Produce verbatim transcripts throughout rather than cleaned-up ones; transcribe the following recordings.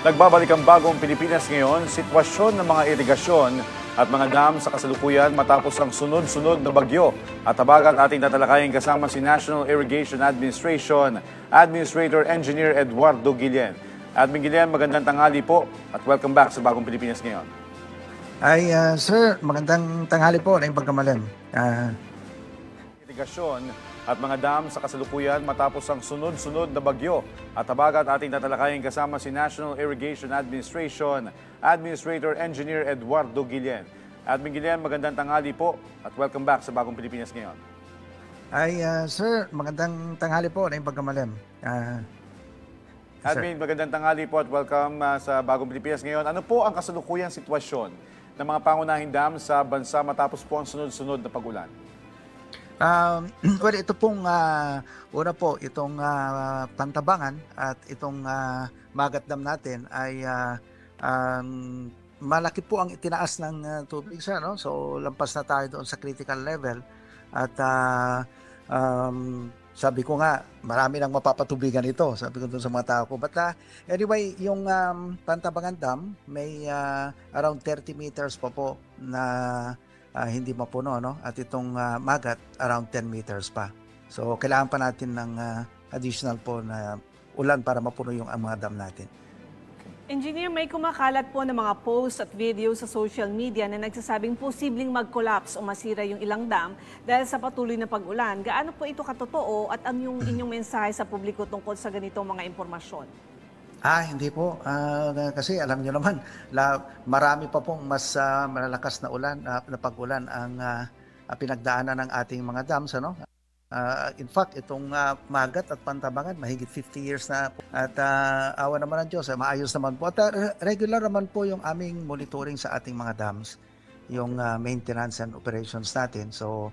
Nagbabalik ang bagong Pilipinas ngayon, sitwasyon ng mga irigasyon at mga dam sa kasalukuyan matapos ang sunod-sunod na bagyo. At habagat ating tatalakayin kasama si National Irrigation Administration Administrator Engineer Eduardo Guillen. Admin Guillen, magandang tanghali po at welcome back sa bagong Pilipinas ngayon. Ay, uh, sir, magandang tanghali po na yung pagkamalim. Uh, Irigasyon at mga dam sa kasalukuyan matapos ang sunod-sunod na bagyo. At habagat ating tatalakayin kasama si National Irrigation Administration Administrator Engineer Eduardo Guillen. Admin Guillen, magandang tanghali po at welcome back sa bagong Pilipinas ngayon. ay, uh, sir, magandang tanghali po na yung pagkamalim. Uh, Admin, magandang tanghali po at welcome uh, sa bagong Pilipinas ngayon. Ano po ang kasalukuyang sitwasyon ng mga pangunahing dam sa bansa matapos po ang sunod-sunod na pag-ulan? Um, well, ito pong uh, una po, itong uh, Pantabangan at itong uh, Magat Dam natin ay uh, um, malaki po ang itinaas ng uh, tubig siya, no? So lampas na tayo doon sa critical level at uh, um, sabi ko nga marami nang mapapatubigan ito, sabi ko doon sa mga tao ko. But uh, anyway, yung um, Pantabangan Dam may uh, around thirty meters pa po na Uh, hindi mapuno, no? At itong uh, Magat around ten meters pa. So kailangan pa natin ng uh, additional po na ulan para mapuno yung ang mga dam natin. Engineer, may kumakalat po ng mga posts at videos sa social media na nagsasabing posibleng mag-collapse o masira yung ilang dam dahil sa patuloy na pag-ulan. Gaano po ito katotoo at ang yung inyong mensahe sa publiko tungkol sa ganitong mga impormasyon? Ah, hindi po. Uh, kasi alam niyo naman, la, marami pa pong mas uh, malalakas na ulan, uh, na pag-ulan ang uh, pinagdaanan ng ating mga dams, ano? Uh, in fact, itong uh, Magat at Pantabangan, mahigit fifty years na po. At uh, awa naman ng Diyos, eh, maayos naman po. At uh, regular naman po yung aming monitoring sa ating mga dams, yung uh, maintenance and operations natin. So,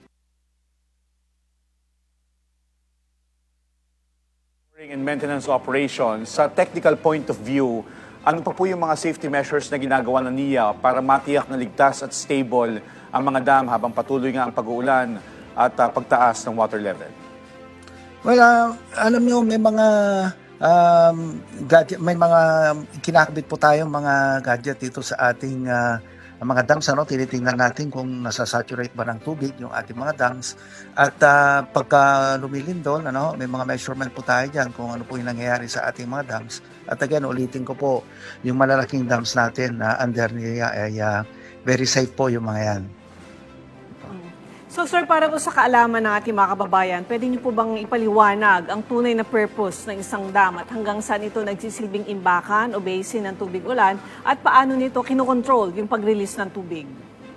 and maintenance operations, sa technical point of view, ano pa po yung mga safety measures na ginagawa ng N I A para matiyak na ligtas at stable ang mga dam habang patuloy nga ang pag-uulan at uh, pagtaas ng water level? Well, uh, alam niyo may mga um, gadget, may mga kinakabit po tayong mga gadget dito sa ating uh, mga dams, ano, tinitingnan natin kung nasa-saturate ba ng tubig yung ating mga dams. At uh, pagka lumilindol, ano, may mga measurement po tayo dyan kung ano po yung nangyayari sa ating mga dams. At again, ulitin ko po, yung malalaking dams natin na uh, under niya ay uh, very safe po yung mga yan. So sir, para po sa kaalaman ng ating mga kababayan, pwede niyo po bang ipaliwanag ang tunay na purpose ng isang dam at hanggang saan ito nagsisilbing imbakan o basin ng tubig ulan at paano nito kinokontrol yung pag-release ng tubig?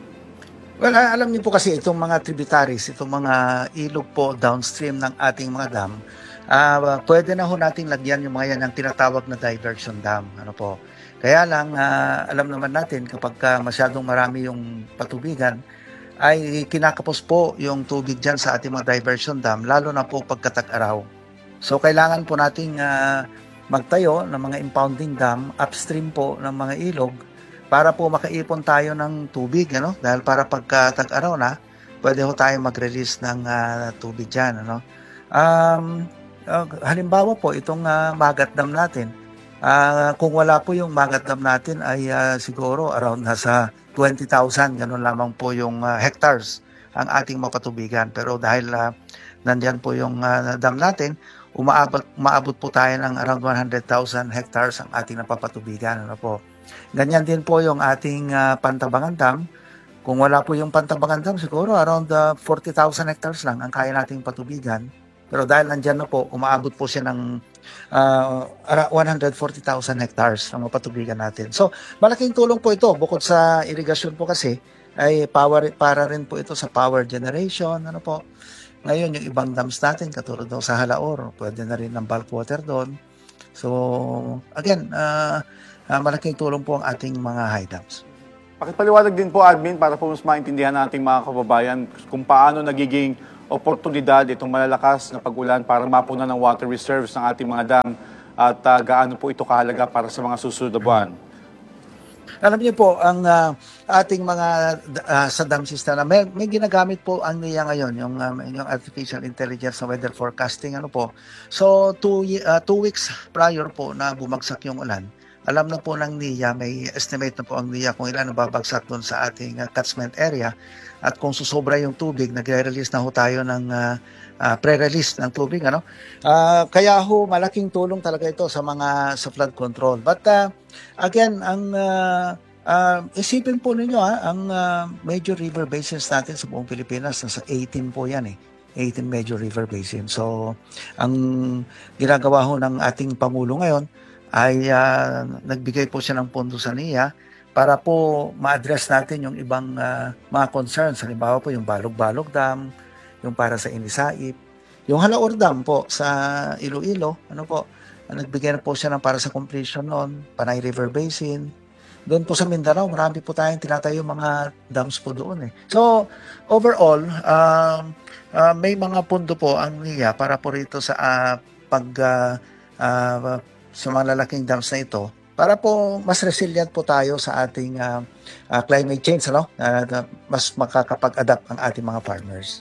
Well, uh, alam niyo po kasi itong mga tributaries, itong mga ilog po downstream ng ating mga dam, uh, pwede na ho nating lagyan yung mga yan ng tinatawag na diversion dam. Ano po? Kaya lang, uh, alam naman natin kapag uh, masyadong marami yung patubigan, ay kinakapos po yung tubig dyan sa ating mga diversion dam, lalo na po pagkatag-araw. So kailangan po nating uh, magtayo ng mga impounding dam upstream po ng mga ilog para po makaipon tayo ng tubig, ano? Dahil para pagkatag-araw na, pwede ho tayo mag-release ng uh, tubig dyan. Ano? Um, uh, halimbawa po, itong uh, Magat Dam natin, uh, kung wala po yung Magat Dam natin ay uh, siguro around nasa twenty thousand, ganun lamang po yung uh, hectares ang ating mapatubigan. Pero dahil uh, nandyan po yung uh, dam natin, umaabot, umaabot po tayo ng around one hundred thousand hectares ang ating napapatubigan. Ano po? Ganyan din po yung ating uh, Pantabangan Dam. Kung wala po yung Pantabangan Dam, siguro around uh, forty thousand hectares lang ang kaya nating patubigan. Pero dahil nandyan na po, umaabot po siya ng uh, one hundred forty thousand hectares ang mapatubigan natin. So, malaking tulong po ito. Bukod sa irigasyon po kasi, ay power, para rin po ito sa power generation. Ano po? Ngayon, yung ibang dams natin, katulad daw sa Halaor, pwede na rin ng bulk water doon. So, again, uh, uh, malaking tulong po ang ating mga high dams. Pakipaliwanag din po, Admin, para po mas maintindihan nating mga kababayan kung paano nagiging oportunidad itong malalakas na pag-ulan para mapunan ng water reserves ng ating mga dam at uh, gaano po ito kahalaga para sa mga susunod na buwan? Alam niyo po, ang uh, ating mga uh, sa dam system, na may, may ginagamit po ang niya ngayon, yung, um, yung artificial intelligence na weather forecasting. Ano po. So, two, uh, two weeks prior po na bumagsak yung ulan, alam na po ng NIA, may estimate na po ang NIA kung ilan ang babagsak doon sa ating uh, catchment area. At kung susobra yung tubig, nagre-release na ho tayo ng uh, uh, pre-release ng tubig. Ano? Uh, kaya ho, malaking tulong talaga ito sa mga sa flood control. But uh, again, ang uh, uh, isipin po ninyo, ha, ang uh, major river basins natin sa buong Pilipinas, nasa eighteen po yan eh. eighteen major river basin. So, ang ginagawa ho ng ating Pangulo ngayon ay uh, nagbigay po siya ng pondo sa NIA para po ma-address natin yung ibang uh, mga concerns. Halimbawa po yung Balog-Balog Dam, yung para sa Inisaip, yung Halaor Dam po sa Iloilo, ano po, nagbigay na po siya ng para sa completion noon, Panay River Basin. Doon po sa Mindanao, marami po tayong tinatayo mga dams po doon eh. So, overall, uh, uh, may mga pondo po ang NIA para po rito sa uh, pag uh, uh, sa mga lalaking dams na ito para po mas resilient po tayo sa ating uh, uh, climate change, ano? Uh, mas makakapag-adapt ang ating mga farmers.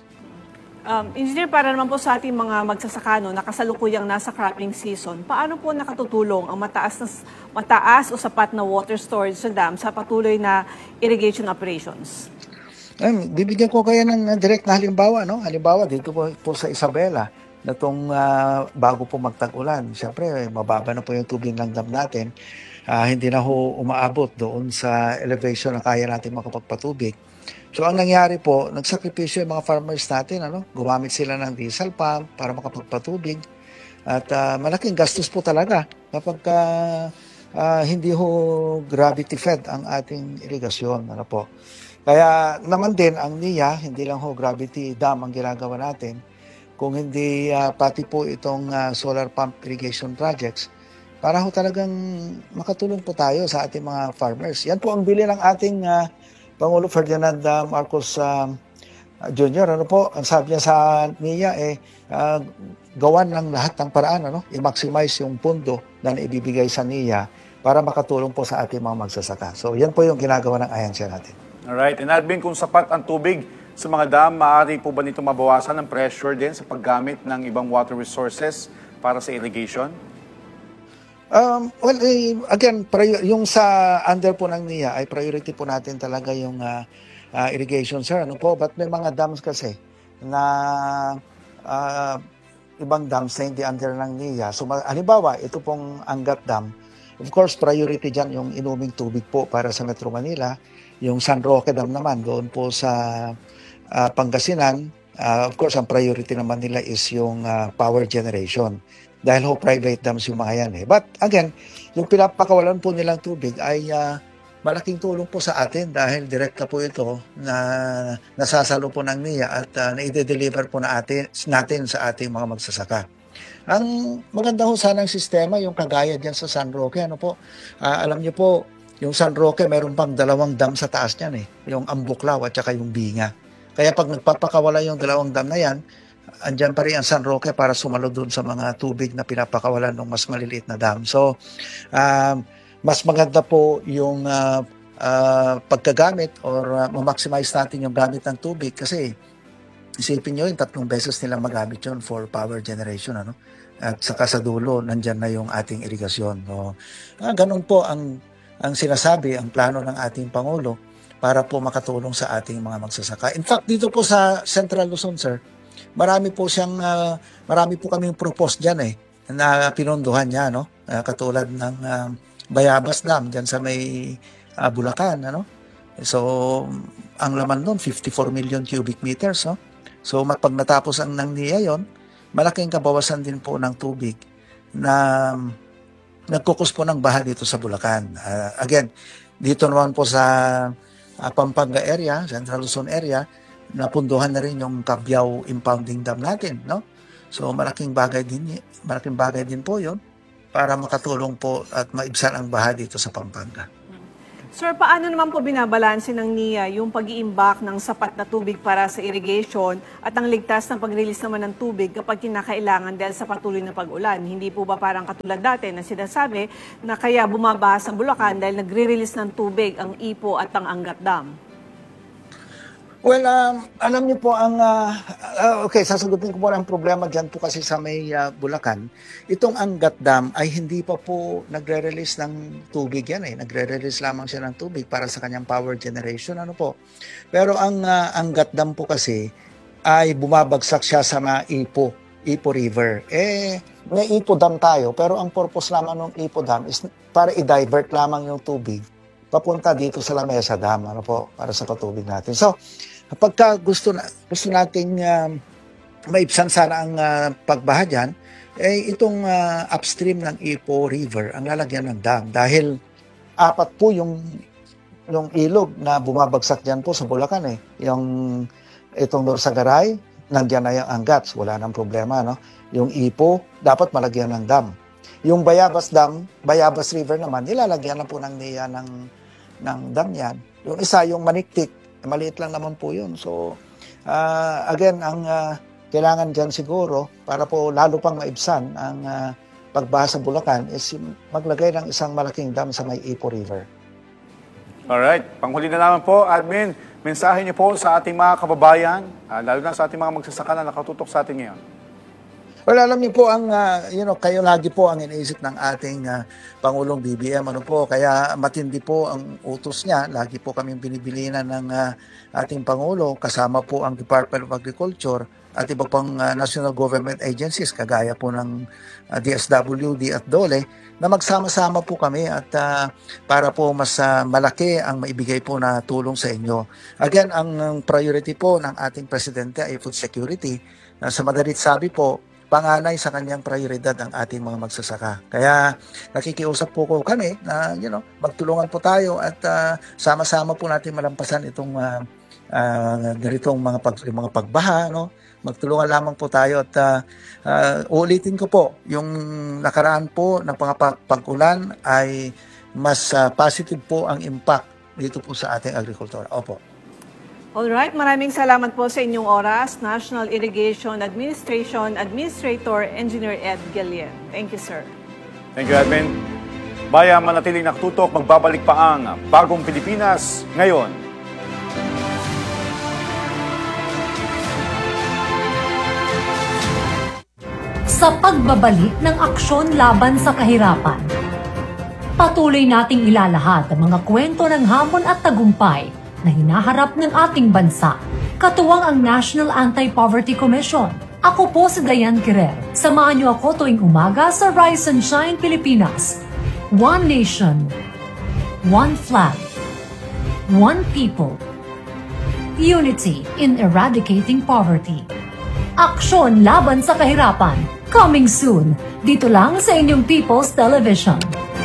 Um, Engineer, para naman po sa ating mga magsasaka no, nakasalukuyang nasa cropping season, paano po nakatutulong ang mataas, na, mataas o sapat na water storage sa dam sa patuloy na irrigation operations? Um, bibigyan ko kayo ng direct na halimbawa. No? Halimbawa, dito po, po sa Isabela, na itong uh, bago po magtag-ulan. Siyempre, mababa na po yung tubig ng dam natin. Uh, hindi na ho umaabot doon sa elevation na kaya natin makapagpatubig. So, ang nangyari po, nagsakripisyo yung mga farmers natin. Ano? Gumamit sila ng diesel pump para makapagpatubig. At uh, malaking gastos po talaga kapag uh, uh, hindi ho gravity fed ang ating irigasyon. Ano po? Kaya naman din, ang NIA, hindi lang ho gravity dam ang ginagawa natin, kung hindi uh, pati po itong uh, solar pump irrigation projects, para ho talagang makatulong po tayo sa ating mga farmers. Yan po ang bili ng ating uh, Pangulo Ferdinand uh, Marcos uh, Junior Ano po, ang sabi niya sa NIA, eh, uh, gawan ng lahat ng paraan, ano? I-maximize yung pondo na naibibigay sa NIA para makatulong po sa ating mga magsasaka. So yan po yung ginagawa ng ahansya natin. Alright, and Alvin, kung sapat ang tubig sa mga dam, maaari po ba nito mabawasan ng pressure din sa paggamit ng ibang water resources para sa irrigation? Um, well, eh, again, prior- yung sa under po ng NIA ay priority po natin talaga yung uh, uh, irrigation, sir. Ano po? But may mga dams kasi na uh, ibang dams na hindi under ng NIA. So, halimbawa, ito pong Angat Dam. Of course, priority dyan yung inuming tubig po para sa Metro Manila. Yung San Roque Dam naman, doon po sa uh, Pangasinan. Uh, of course, ang priority naman nila is yung uh, power generation. Dahil ho, private dams yung mga yan eh. But again, yung pinapakawalan po nilang tubig ay uh, malaking tulong po sa atin dahil direkta po ito na nasasalo po ng NIA at uh, na-deliver po na atin, natin sa ating mga magsasaka. Ang maganda ho sanang sistema, yung kagaya dyan sa San Roque, ano po, uh, alam niyo po, yung San Roque, meron pang dalawang dam sa taas niyan eh. Yung Ambuklaw at saka yung Binga. Kaya pag nagpapakawala yung dalawang dam na yan, andyan pa rin ang San Roque para sumalo dun sa mga tubig na pinapakawalan ng mas maliliit na dam. So, um, mas maganda po yung uh, uh, pagkagamit or uh, ma-maximize natin yung gamit ng tubig kasi isipin nyo yung tatlong beses nilang magamit yun for power generation. Ano? At saka sa dulo, nandyan na yung ating irigasyon. So, uh, ganun po ang, ang sinasabi, ang plano ng ating Pangulo para po makatulong sa ating mga magsasaka. In fact, dito po sa Central Luzon, sir, marami po siyang, uh, marami po kaming propose dyan eh, na pinondohan niya, no? Uh, katulad ng uh, Bayabas Dam, dyan sa may uh, Bulacan, ano? So, ang laman nun, fifty-four million cubic meters, no? So, pag natapos ang ng NIA yon, malaking kabawasan din po ng tubig na um, nagkukus po ng baha dito sa Bulacan. Uh, again, dito naman po sa uh, Pampanga area, Central Luzon area, napunduhan na rin yung Cabiao impounding dam natin, no? So malaking bagay din, malaking bagay din po 'yon para makatulong po at maibsan ang baha dito sa Pampanga. Sir, paano naman po binabalanse ng NIA yung pag-iimbak ng sapat na tubig para sa irrigation at ang ligtas na pag-release naman ng tubig kapag kinakailangan dahil sa patuloy na pag-ulan? Hindi po ba parang katulad dati na sinasabi na kaya bumabaha sa Bulacan dahil nagre-release ng tubig ang Ipo at ang Angat Dam? Well, um, alam niyo po ang, ah, ah, okay, sasagutin ko po ang problema dyan po kasi sa may ah, Bulacan. Itong Angat Dam ay hindi pa po nagre-release ng tubig yan eh. Nagre-release lamang siya ng tubig para sa kanyang power generation. Ano po? Pero ang ah, Angat Dam po kasi ay bumabagsak siya sa mga Ipo, Ipo River. Eh, may Ipo Dam tayo, pero ang purpose lamang ng Ipo Dam is para i-divert lamang yung tubig papunta dito sa Lamesa Dam, ano po, para sa patubig natin. So, pagka gusto na gusto nating um, maibsan sana ang uh, pagbaha dyan, eh itong uh, upstream ng Ipo River ang lalagyan ng dam dahil apat po yung yung ilog na bumabagsak diyan po sa Bulacan eh. Yung itong Norsagaray, nandiyan na yung Angats, wala nang problema, no? Yung Ipo, dapat malagyan ng dam. Yung Bayabas Dam, Bayabas River naman, nilalagyan na po ng N I A ng ng dam yan. Yung isa, yung Maniktik, maliit lang naman po yun. So, uh, again, ang uh, kailangan dyan siguro, para po lalo pang maibsan ang uh, pagbaha sa Bulacan, is maglagay ng isang malaking dam sa may Ipo River. Alright, panghuli na naman po, Admin, mensahe niyo po sa ating mga kababayan, uh, lalo na sa ating mga magsasaka na nakatutok sa atin ngayon. Well, alam niyo po, ang, uh, you know, kayo lagi po ang iniisip ng ating uh, Pangulong B B M. Ano po, kaya matindi po ang utos niya. Lagi po kaming binibilinan ng uh, ating Pangulo, kasama po ang Department of Agriculture at iba pang uh, national government agencies, kagaya po ng uh, D S W D at DOLE, na magsama-sama po kami at uh, para po mas uh, malaki ang maibigay po na tulong sa inyo. Again, ang, ang priority po ng ating Presidente ay food security. Uh, sa madalit sabi po, panganay sa kanyang prioridad ang ating mga magsasaka. Kaya nakikiusap po ko kami na you know, magtulungan po tayo at uh, sama-sama po natin malampasan itong uh, uh, ganitong mga, pag, mga pagbaha. No? Magtulungan lamang po tayo at uh, uh, ulitin ko po, yung nakaraan po ng mga pag-ulan ay mas uh, positive po ang impact dito po sa ating agrikultura. Opo. Alright, maraming salamat po sa inyong oras, National Irrigation Administration Administrator Engineer Ed Galian. Thank you, sir. Thank you, Admin. Bayan, manatiling nakatutok, magbabalik pa ang Bagong Pilipinas ngayon. Sa pagbabalik ng aksyon laban sa kahirapan, patuloy nating ilalahad ang mga kwento ng hamon at tagumpay na hinaharap ng ating bansa. Katuwang ang National Anti-Poverty Commission. Ako po si Diane Querer. Samahan niyo ako tuwing umaga sa Rise and Shine Pilipinas. One nation, one flag, one people, unity in eradicating poverty. Aksyon laban sa kahirapan. Coming soon, dito lang sa inyong People's Television.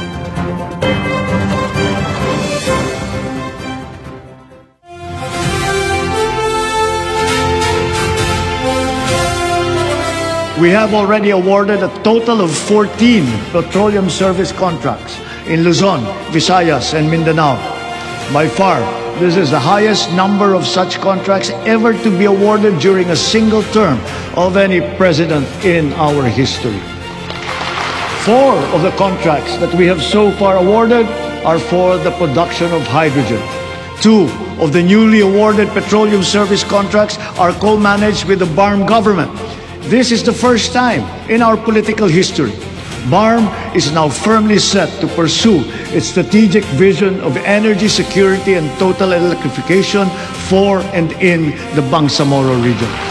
We have already awarded a total of fourteen petroleum service contracts in Luzon, Visayas, and Mindanao. By far, this is the highest number of such contracts ever to be awarded during a single term of any president in our history. Four of the contracts that we have so far awarded are for the production of hydrogen. Two of the newly awarded petroleum service contracts are co-managed with the B A R M government. This is the first time in our political history. B A R M is now firmly set to pursue its strategic vision of energy security and total electrification for and in the Bangsamoro region.